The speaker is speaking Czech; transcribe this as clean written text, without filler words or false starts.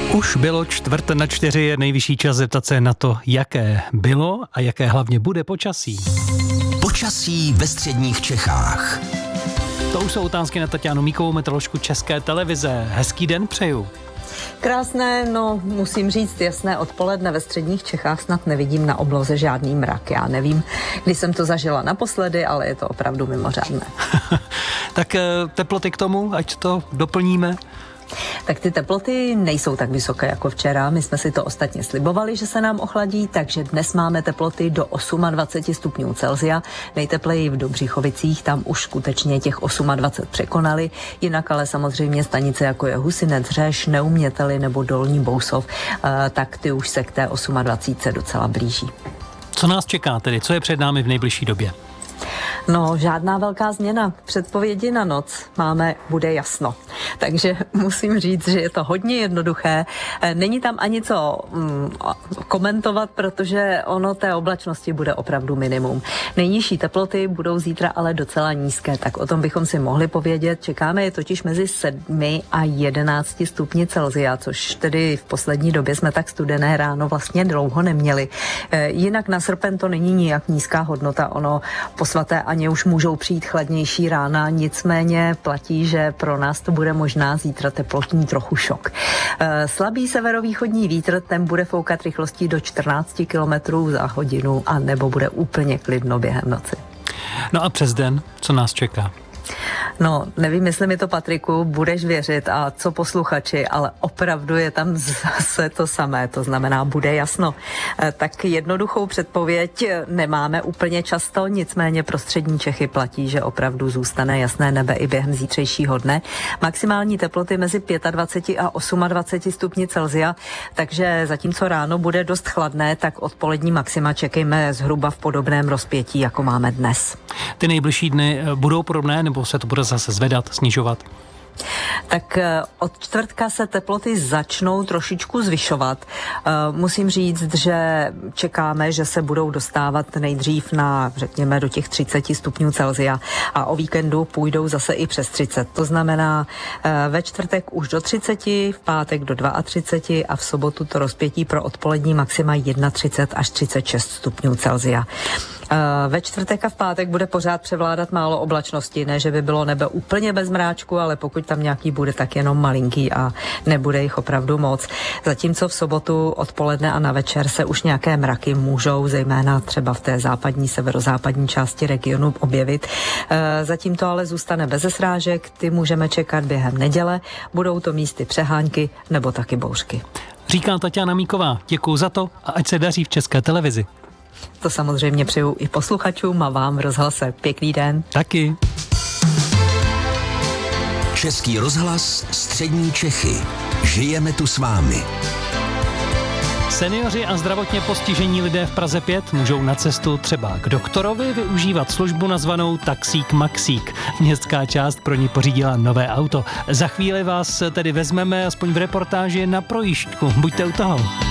Už bylo 3:45, je nejvyšší čas zeptat se na to, jaké bylo a jaké hlavně bude počasí. Počasí ve středních Čechách. To už jsou otázky na Taťánu Míkovou, meteoroložku České televize. Hezký den přeju. Krásné, musím říct, jasné odpoledne ve středních Čechách, snad nevidím na obloze žádný mrak. Já nevím, kdy jsem to zažila naposledy, ale je to opravdu mimořádné. Tak teploty k tomu, ať to doplníme. Tak ty teploty nejsou tak vysoké jako včera. My jsme si to ostatně slibovali, že se nám ochladí, takže dnes máme teploty do 28 stupňů Celsia. Nejtepleji v Dobřichovicích, tam už skutečně těch 28 překonali. Jinak ale samozřejmě stanice jako je Husinec, Řeš, Neumětely nebo Dolní Bousov, tak ty už se k té 28 docela blíží. Co nás čeká tedy? Co je před námi v nejbližší době? Žádná velká změna. Předpovědi na noc bude jasno. Takže musím říct, že je to hodně jednoduché. Není tam ani co komentovat, protože ono té oblačnosti bude opravdu minimum. Nejnižší teploty budou zítra ale docela nízké, tak o tom bychom si mohli povědět. Čekáme je totiž mezi 7 a 11 stupni Celsia, což tedy v poslední době jsme tak studené ráno vlastně dlouho neměli. Jinak na srpen to není nijak nízká hodnota. Ono po svaté Aně už můžou přijít chladnější rána, nicméně platí, že pro nás to bude možná zítra teplotní trochu šok. Slabý severovýchodní vítr, ten bude foukat rychlostí do 14 km za hodinu a nebo bude úplně klidno během noci. No a přes den, co nás čeká? Nevím, jestli mi to, Patriku, budeš věřit a co posluchači, ale opravdu je tam zase to samé, to znamená, bude jasno. Tak jednoduchou předpověď nemáme úplně často, nicméně pro střední Čechy platí, že opravdu zůstane jasné nebe i během zítřejšího dne. Maximální teploty mezi 25 a 28 stupni Celsia, takže zatímco ráno bude dost chladné, tak odpolední maxima čekejme zhruba v podobném rozpětí, jako máme dnes. Ty nejbližší dny budou podobné, nebo se to bude zase zvedat, snižovat? Tak od čtvrtka se teploty začnou trošičku zvyšovat. Musím říct, že čekáme, že se budou dostávat nejdřív řekněme, do těch 30 stupňů Celsia a o víkendu půjdou zase i přes 30. To znamená ve čtvrtek už do 30, v pátek do 32 a v sobotu to rozpětí pro odpolední maxima 31 až 36 stupňů Celsia. Ve čtvrtek a v pátek bude pořád převládat málo oblačnosti, ne, že by bylo nebe úplně bez mráčku, ale pokud tam nějaký bude, tak jenom malinký a nebude jich opravdu moc. Zatímco v sobotu odpoledne a na večer se už nějaké mraky můžou, zejména třeba v té západní, severozápadní části regionu objevit. Zatím to ale zůstane bez srážek, ty můžeme čekat během neděle, budou to místy přehánky nebo taky bouřky. Říká Taťána Míková, děkuju za to a ať se daří v České televizi. To samozřejmě přeju i posluchačům a vám v rozhlase. Pěkný den. Taky. Český rozhlas, střední Čechy. Žijeme tu s vámi. Seniori a zdravotně postižení lidé v Praze 5 můžou na cestu třeba k doktorovi využívat službu nazvanou Taxík Maxík. Městská část pro ní pořídila nové auto. Za chvíli vás tedy vezmeme aspoň v reportáži na projížďku. Buďte u toho.